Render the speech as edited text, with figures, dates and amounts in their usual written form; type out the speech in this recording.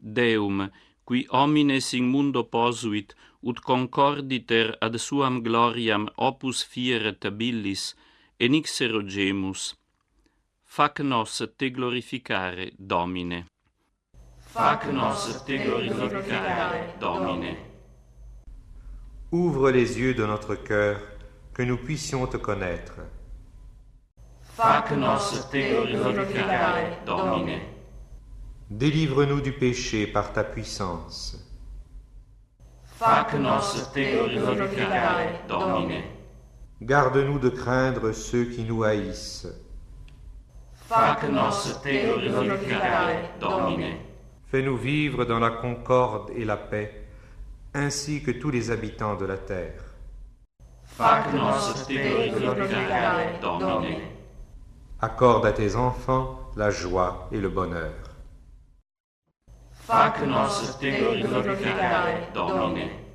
Deum, qui homines in mundo posuit, ut concorditer ad suam gloriam opus fieret abilis, enixero gemus. Fac nos te glorificare, Domine. Fac nos te glorificare, Domine. Ouvre les yeux de notre cœur, que nous puissions te connaître. Fac nos te glorificare, Domine. Délivre-nous du péché par ta puissance. Fac nos te glorificare, Domine. Garde-nous de craindre ceux qui nous haïssent. Fac nos te glorificare, Domine. Fais-nous vivre dans la concorde et la paix, ainsi que tous les habitants de la terre. Fac nos te glorificare, Domine. Accorde à tes enfants la joie et le bonheur. Fac nos te glorificare, Domine.